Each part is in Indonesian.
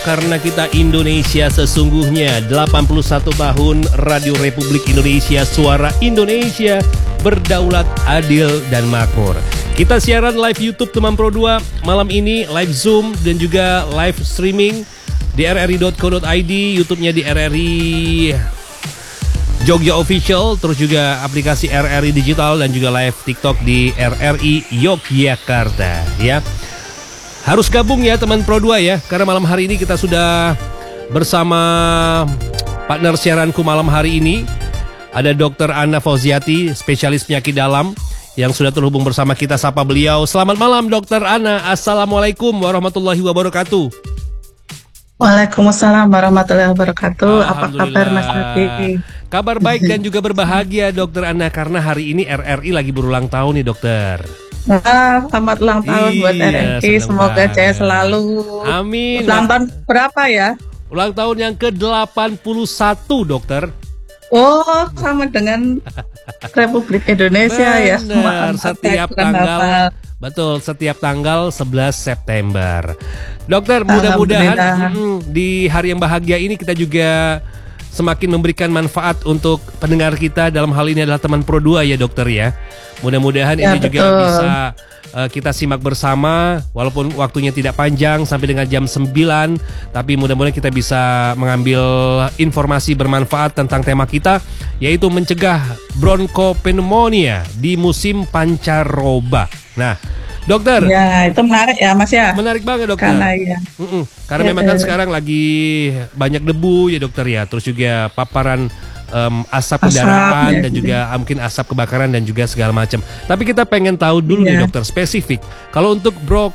Karena kita Indonesia sesungguhnya 81 tahun Radio Republik Indonesia, suara Indonesia, berdaulat, adil, dan makmur. Kita siaran live YouTube Teman Pro 2 malam ini, live Zoom dan juga live streaming di rri.co.id, YouTube-nya di RRI Jogja Official, terus juga aplikasi RRI Digital dan juga live TikTok di RRI Yogyakarta ya. Harus gabung ya teman Pro 2 ya, karena malam hari ini kita sudah bersama partner siaranku malam hari ini. Ada Dr. Anna Fauziati, spesialis penyakit dalam, yang sudah terhubung bersama kita. Sapa beliau. Selamat malam Dr. Anna. Assalamualaikum warahmatullahi wabarakatuh. Waalaikumsalam warahmatullahi wabarakatuh. Apa kabar Mas Adi? Kabar baik dan juga berbahagia Dr. Anna, karena hari ini RRI lagi berulang tahun nih dokter. Selamat ulang tahun buat RRI. Semoga jaya selalu. Amin. Ulang tahun berapa ya? Ulang tahun yang ke-81 dokter. Oh, sama dengan Republik Indonesia. Bener, ya. Setiap tanggal, betul, setiap tanggal 11 September. Dokter, mudah-mudahan di hari yang bahagia ini kita juga semakin memberikan manfaat untuk pendengar kita. Dalam hal ini adalah teman Pro 2 ya dokter ya. Mudah-mudahan ya, ini betul. juga bisa kita simak bersama, walaupun waktunya tidak panjang sampai dengan jam 9, tapi mudah-mudahan kita bisa mengambil informasi bermanfaat tentang tema kita, yaitu mencegah bronkopneumonia di musim pancaroba. Nah, dokter. Ya, itu menarik ya Mas ya. Menarik banget dokter. Karena memang kan sekarang lagi banyak debu ya dokter ya, terus juga paparan asap kendaraan ya, dan juga mungkin asap kebakaran dan juga segala macam. Tapi kita pengen tahu dulu nih dokter, spesifik kalau untuk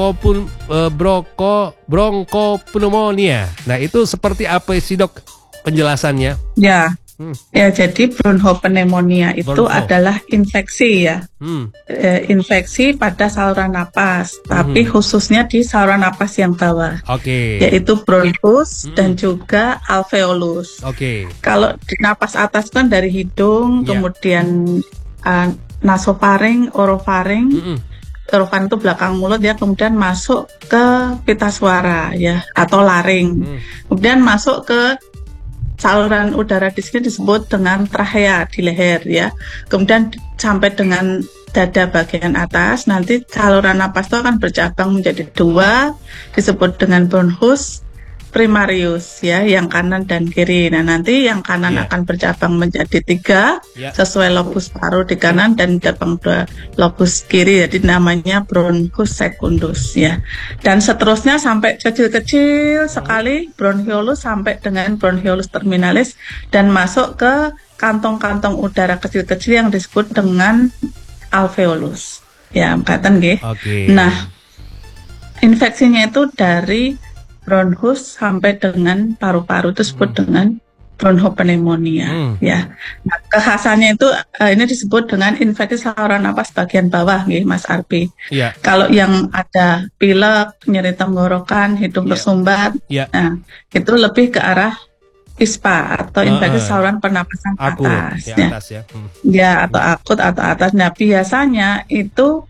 bronkopneumonia. Nah, itu seperti apa sih dok penjelasannya? Ya. Ya, jadi bronchopneumonia itu adalah infeksi ya, infeksi pada saluran napas, tapi khususnya di saluran napas yang bawah, yaitu bronchus dan juga alveolus. Kalau di napas atas kan dari hidung, kemudian nasofaring, orofaring. Orofaring itu belakang mulut ya, kemudian masuk ke pita suara ya atau laring, kemudian masuk ke saluran udara di sini disebut dengan trachea di leher ya. Kemudian sampai dengan dada bagian atas, nanti saluran napas itu akan bercabang menjadi dua, disebut dengan bronchus primarius ya, yang kanan dan kiri. Nah, nanti yang kanan akan bercabang menjadi tiga, sesuai lobus paru di kanan dan gerbang dua lobus kiri, jadi namanya bronchus secundus ya. Dan seterusnya sampai kecil-kecil sekali bronchiolus sampai dengan bronchiolus terminalis dan masuk ke kantong-kantong udara kecil-kecil yang disebut dengan alveolus. Ya, kaitan nggih. Nah, infeksinya itu dari bronchus sampai dengan paru-paru, itu disebut dengan bronchopneumonia ya. Nah, kekhasannya itu ini disebut dengan infeksi saluran napas bagian bawah nih Mas Arbi. Kalau yang ada pilek, nyeri tenggorokan, hidung tersumbat, nah itu lebih ke arah ISPA atau infeksi saluran pernapasan atas ya, atau akut atau atas. Nah, biasanya itu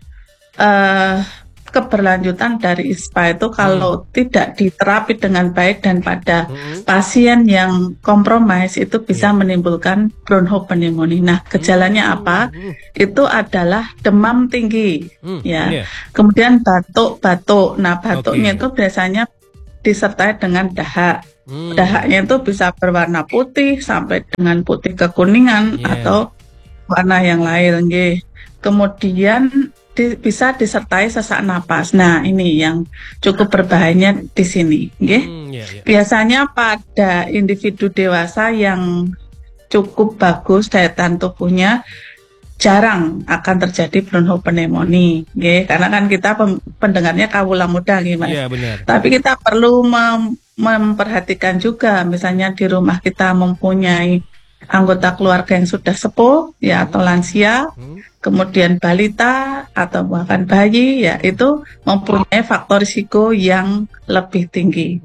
keberlanjutan dari ISPA itu kalau tidak diterapi dengan baik dan pada pasien yang kompromis itu bisa menimbulkan bronchopneumonia. Nah, gejalanya apa? Itu adalah demam tinggi ya. Kemudian batuk-batuk. Nah, batuknya itu biasanya disertai dengan dahak. Dahaknya itu bisa berwarna putih sampai dengan putih kekuningan atau warna yang lain nggih. Kemudian bisa disertai sesak napas. Nah, ini yang cukup berbahayanya di sini, nggih. Biasanya pada individu dewasa yang cukup bagus daya tahan tubuhnya jarang akan terjadi bronchopneumonia, nggih. Karena kan kita pendengarnya kawula muda nggih, Mas. Tapi kita perlu memperhatikan juga, misalnya di rumah kita mempunyai anggota keluarga yang sudah sepuh ya atau lansia, kemudian balita atau bahkan bayi ya, itu mempunyai faktor risiko yang lebih tinggi.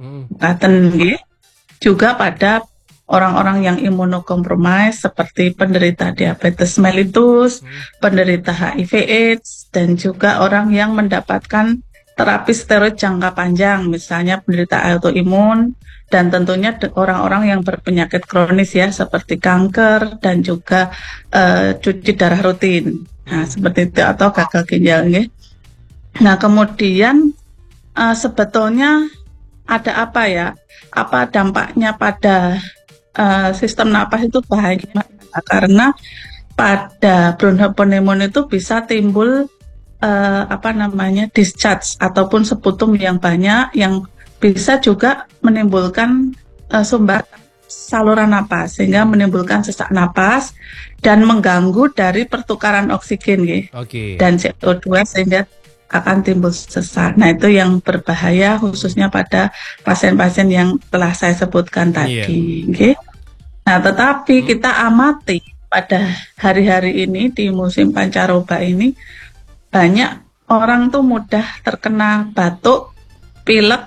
Juga pada orang-orang yang imunokompromis seperti penderita diabetes mellitus, penderita HIV/AIDS, dan juga orang yang mendapatkan terapi steroid jangka panjang, misalnya penderita autoimun, dan tentunya orang-orang yang berpenyakit kronis ya, seperti kanker dan juga cuci darah rutin. Nah, seperti itu, atau gagal ginjal. Ya. Nah, kemudian sebetulnya ada apa ya? Apa dampaknya pada sistem napas itu bahaya? Karena pada bronchopneumonia itu bisa timbul discharge ataupun seputum yang banyak yang bisa juga menimbulkan sumbat saluran napas sehingga menimbulkan sesak napas dan mengganggu dari pertukaran oksigen dan CO2 sehingga akan timbul sesak. Nah, itu yang berbahaya khususnya pada pasien-pasien yang telah saya sebutkan tadi. Nah, tetapi kita amati pada hari-hari ini di musim pancaroba ini banyak orang tuh mudah terkena batuk, pilek,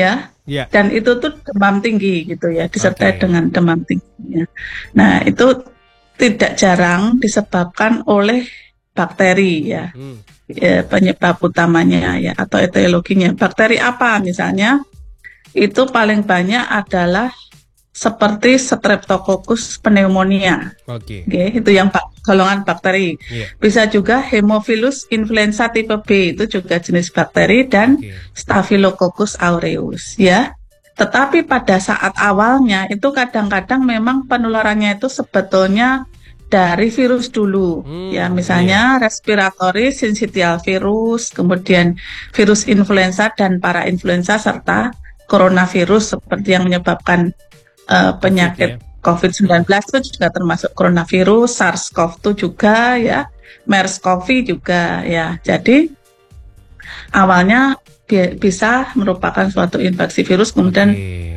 dan itu tuh demam tinggi gitu ya, disertai dengan demam tinggi. Nah, itu tidak jarang disebabkan oleh bakteri ya, penyebab utamanya ya atau etiologinya. Bakteri apa misalnya? Itu paling banyak adalah seperti Streptococcus pneumonia, itu yang golongan bakteri. Bisa juga Haemophilus influenza tipe B, itu juga jenis bakteri, dan Staphylococcus aureus ya. Tetapi pada saat awalnya itu kadang-kadang memang penularannya itu sebetulnya dari virus dulu, ya misalnya respiratory syncytial virus, kemudian virus influenza dan parainfluenza serta coronavirus seperti yang menyebabkan penyakit COVID-19 itu juga termasuk coronavirus, SARS-CoV-2 juga ya, MERS-CoV juga ya. Jadi awalnya bisa merupakan suatu infeksi virus kemudian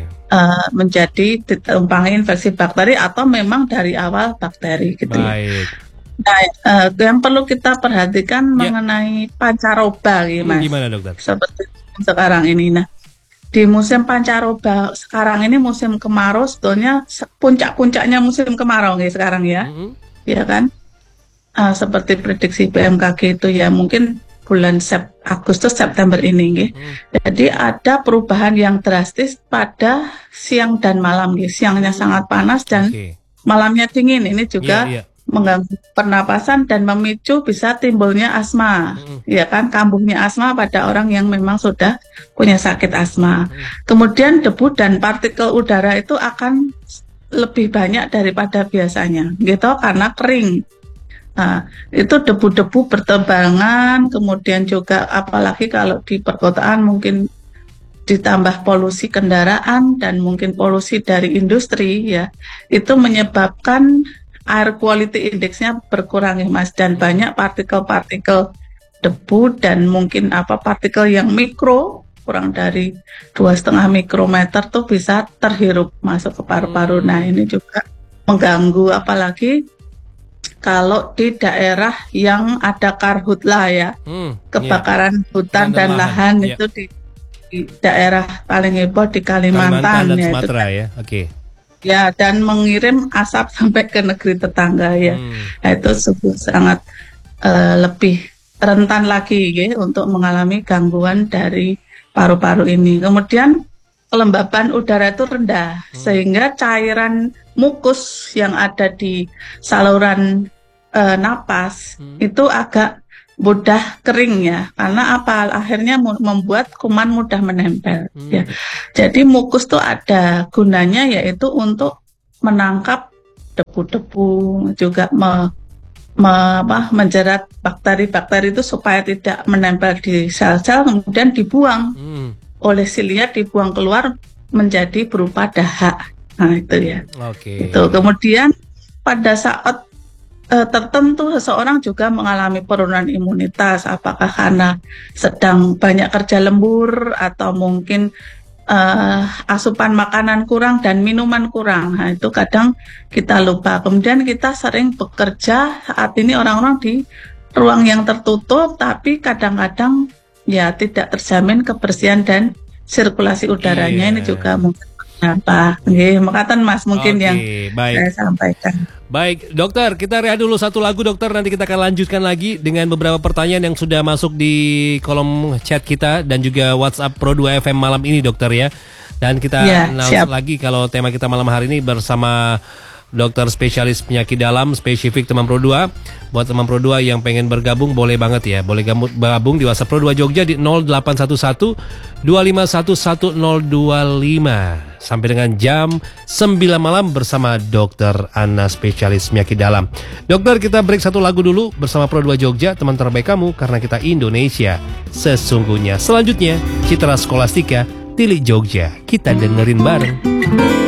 menjadi ditumpangi infeksi bakteri atau memang dari awal bakteri gitu ya. Nah, yang perlu kita perhatikan mengenai pancaroba Mas. Gimana dokter? Seperti sekarang ini. Nah, di musim pancaroba sekarang ini musim kemarau, sebetulnya puncak-puncaknya musim kemarau sekarang ya, ya kan? Seperti prediksi BMKG itu ya mungkin bulan Agustus September ini, Jadi ada perubahan yang drastis pada siang dan malam, siangnya sangat panas dan malamnya dingin. Ini juga mengganggu pernapasan dan memicu bisa timbulnya asma, ya kan, kambuhnya asma pada orang yang memang sudah punya sakit asma. Kemudian debu dan partikel udara itu akan lebih banyak daripada biasanya, gitu, karena kering. Nah, itu debu-debu berterbangan, kemudian juga apalagi kalau di perkotaan mungkin ditambah polusi kendaraan dan mungkin polusi dari industri ya, itu menyebabkan air quality index-nya berkurang ya Mas, dan banyak partikel-partikel debu dan mungkin partikel yang mikro, kurang dari 2,5 mikrometer tuh bisa terhirup masuk ke paru-paru. Nah, ini juga mengganggu, apalagi kalau di daerah yang ada karhutlah ya, kebakaran hutan dan lahan itu di daerah paling heboh di Kalimantan dan ya, Sumatera itu, ya, ya, dan mengirim asap sampai ke negeri tetangga ya. Nah, itu sangat lebih rentan lagi ya, untuk mengalami gangguan dari paru-paru ini. Kemudian kelembaban udara itu rendah sehingga cairan mukus yang ada di saluran napas itu agak mudah kering ya, karena akhirnya membuat kuman mudah menempel ya. Jadi mukus tuh ada gunanya yaitu untuk menangkap debu-debu, juga menjerat bakteri-bakteri itu supaya tidak menempel di sel-sel kemudian dibuang oleh silia, dibuang keluar menjadi berupa dahak. Nah, itu ya. Itu kemudian pada saat tertentu seseorang juga mengalami penurunan imunitas, apakah karena sedang banyak kerja lembur atau mungkin asupan makanan kurang dan minuman kurang. Nah, itu kadang kita lupa. Kemudian kita sering bekerja saat ini orang-orang di ruang yang tertutup, tapi kadang-kadang ya tidak terjamin kebersihan dan sirkulasi udaranya. Ini juga mungkin apa? Makatan Mas mungkin yang saya sampaikan. Baik, dokter, kita rehat dulu satu lagu, dokter. Nanti kita akan lanjutkan lagi dengan beberapa pertanyaan yang sudah masuk di kolom chat kita dan juga WhatsApp Pro 2 FM malam ini, dokter ya. Dan kita announce lagi kalau tema kita malam hari ini bersama dokter spesialis penyakit dalam spesifik teman Pro 2. Buat teman Pro 2 yang pengen bergabung boleh banget ya. Boleh bergabung di WhatsApp Pro 2 Jogja di 0811 2511025 sampai dengan jam 9 malam bersama Dokter Ana spesialis penyakit dalam. Dokter, kita break satu lagu dulu bersama Pro 2 Jogja, teman terbaik kamu karena kita Indonesia sesungguhnya. Selanjutnya Citra Skolastika Tilik Jogja. Kita dengerin bareng.